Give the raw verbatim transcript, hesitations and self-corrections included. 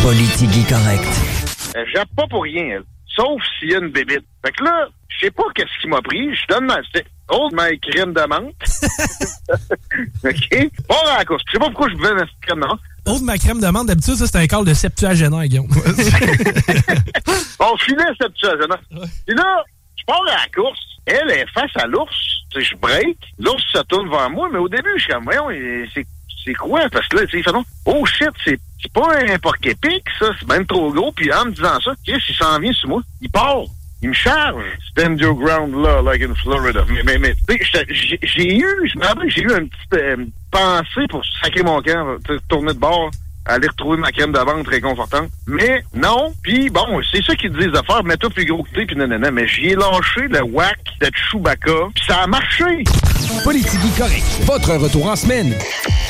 Politique correct. Elle jappe pas pour rien, elle. Sauf s'il y a une bébite. Fait que là, je sais pas qu'est-ce qui m'a pris. Je donne ma... C'était Old My crème de menthe. OK? Bon, à la course. Je sais pas pourquoi je buvais ma crème de menthe. Old My crème de menthe, d'habitude, ça, c'est un call de septuagénaire, Guillaume. On filait septuagénaire. Puis là, je pars à la course. Elle est face à l'ours. Tu sais, je break. L'ours se tourne vers moi, mais au début, je suis comme, voyons, c'est, c'est quoi? Parce que là, tu sais, il fait non. Oh shit, c'est, c'est pas un porc-épic, ça. C'est même trop gros. Puis en me disant ça, Chris, il s'en vient sur moi. Il part. Il me charge. Stand your ground là, like in Florida. Mais, mais, mais, tu sais, j'ai, j'ai eu, je me rappelle, j'ai eu une petite euh, pensée pour sacrer mon camp, tourner de bord, aller retrouver ma crème de ventre réconfortante. Mais non, puis bon, c'est ça qu'ils disent de faire, mets-toi plus gros que t'es, puis nanana. Mais j'y ai lâché le whack de Chewbacca, puis ça a marché. Politique correct. Votre retour en semaine.